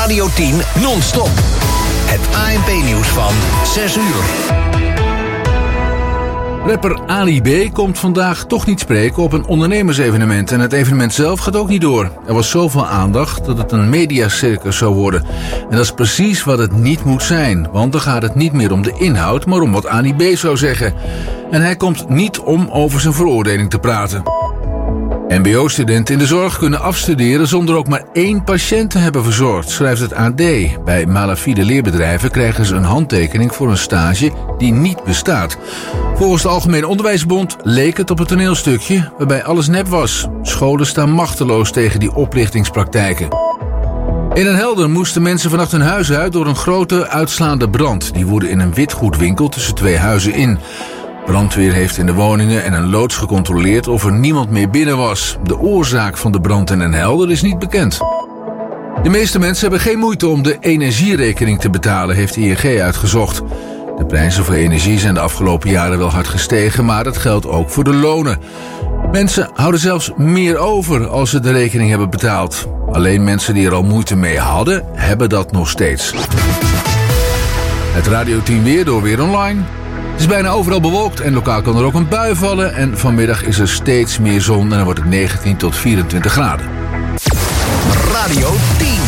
Radio 10 non-stop. Het ANP-nieuws van 6 uur. Rapper Ali B. komt vandaag toch niet spreken op een ondernemersevenement. En het evenement zelf gaat ook niet door. Er was zoveel aandacht dat het een mediacircus zou worden. En dat is precies wat het niet moet zijn. Want dan gaat het niet meer om de inhoud, maar om wat Ali B. zou zeggen. En hij komt niet om over zijn veroordeling te praten. MBO-studenten in de zorg kunnen afstuderen zonder ook maar 1 patiënt te hebben verzorgd, schrijft het AD. Bij malafide leerbedrijven krijgen ze een handtekening voor een stage die niet bestaat. Volgens de Algemene Onderwijsbond leek het op een toneelstukje waarbij alles nep was. Scholen staan machteloos tegen die oplichtingspraktijken. In Den Helder moesten mensen vannacht hun huis uit door een grote uitslaande brand. Die woedde in een witgoedwinkel tussen 2 huizen in. Brandweer heeft in de woningen en een loods gecontroleerd of er niemand meer binnen was. De oorzaak van de brand in Den Helder is niet bekend. De meeste mensen hebben geen moeite om de energierekening te betalen, heeft ING uitgezocht. De prijzen voor energie zijn de afgelopen jaren wel hard gestegen, maar dat geldt ook voor de lonen. Mensen houden zelfs meer over als ze de rekening hebben betaald. Alleen mensen die er al moeite mee hadden, hebben dat nog steeds. Het Radio 10 weer door Weer Online. Het is bijna overal bewolkt en lokaal kan er ook een bui vallen. En vanmiddag is er steeds meer zon en dan wordt het 19 tot 24 graden. Radio 10.